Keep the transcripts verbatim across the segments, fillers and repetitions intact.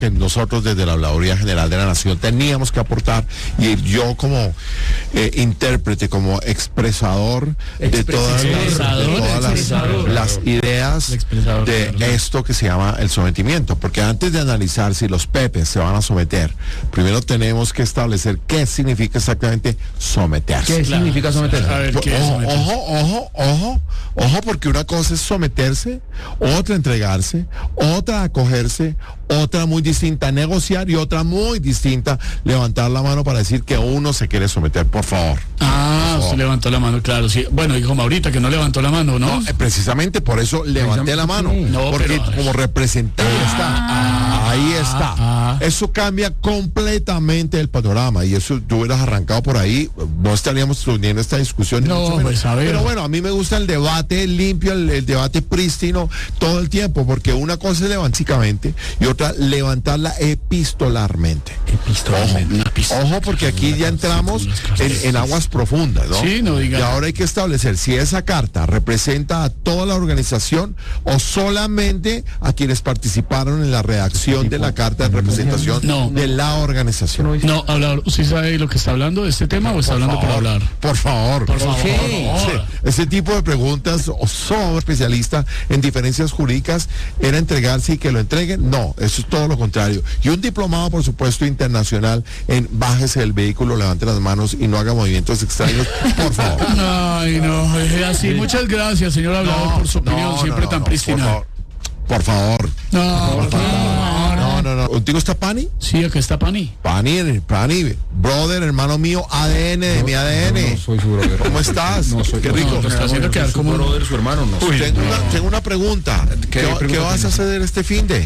que nosotros desde la Habladuría General de la Nación teníamos que aportar, y yo como eh, intérprete, como expresador de todas las, de todas las, las ideas de esto que se llama el sometimiento, porque antes de analizar si los pepes se van a someter, primero tenemos que establecer qué significa exactamente someterse. ¿Qué claro. significa someterse? A ver, ¿qué ojo, es someterse? ojo, ojo, ojo, ojo, porque una cosa es someterse, otra entregarse, otra acogerse, otra muy distinta negociar y otra muy distinta levantar la mano para decir que uno se quiere someter, por favor. Ah, usted levantó la mano, claro, sí. Bueno, dijo Maurita que no levantó la mano, ¿no? No, eh, precisamente por eso levanté la mano, sí. no, porque pero, como representante ah, está, ah, ahí está. Ah, eso cambia completamente el panorama, y eso tú hubieras arrancado por ahí, no estaríamos teniendo esta discusión. No, pues a ver. Pero bueno, a mí me gusta el debate limpio, el, el debate prístino todo el tiempo, porque una cosa es levantísticamente y otra levantarla epistolarmente. Epistolarmente. Ojo, ojo, porque aquí ya entramos en, en aguas profundas, ¿no? Sí, no diga. Y ahora hay que establecer si esa carta representa a toda la organización o solamente a quienes participaron en la redacción de la carta de representación no, de la organización. No, hablador, ¿usted sabe lo que está hablando de este tema o está Por hablando favor, por hablar? Por favor. Por favor. Sí, por favor. sí. Ese tipo de preguntas, o somos especialistas en diferencias jurídicas, ¿era entregarse y que lo entreguen? No, eso es todo lo contrario. Y un diplomado, por supuesto, internacional en bájese del vehículo, levante las manos y no haga movimientos extraños, por favor. Ay, no, es así. Muchas gracias, señor hablador, No, por su opinión, no, siempre no, tan no, prístina. Por favor. No, Por favor. no, No, no, no. ¿Contigo está Pani? Sí, acá está Pani. Pani, Pani, brother, hermano mío, A D N de no, mi A D N. No, no soy su brother. ¿Cómo estás? No soy. Qué No, rico. No, está haciendo quedar como un brother, su hermano, no. Uy, tengo, una, tengo una pregunta. ¿Qué, ¿Qué ¿qué vas a hacer este fin de?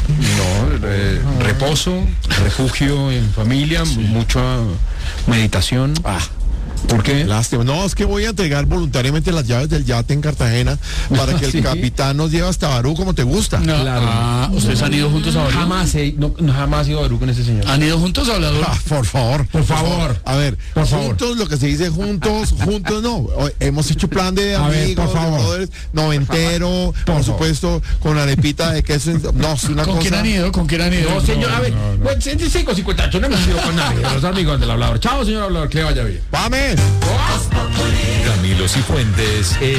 No, eh, reposo, refugio en familia, sí. Mucha meditación. Ah. ¿Por qué? Lástima. No, es que voy a entregar voluntariamente las llaves del yate en Cartagena para que el ¿Sí? capitán nos lleve hasta Barú como te gusta. No, claro. Ah, ¿ustedes han ido juntos a Barú? Jamás he, no, no, jamás he ido a Barú con ese señor. ¿Han ido juntos a hablador? Ah, por favor. Por favor. A ver, por juntos, favor. Lo que se dice juntos, juntos no. Hemos hecho plan de a amigos, ver, por favor. de brothers, noventero, por, por supuesto, con arepita de queso. No, es una ¿Con cosa. quién han ido? ¿Con quién han ido? No, señor, a ver, no, no. Bueno, setenta y cinco, cincuenta y ocho, no hemos ido con nadie, los amigos del hablador. Chao, señor hablador, que le vaya bien. ¡Vamos! Camilo Cifuentes.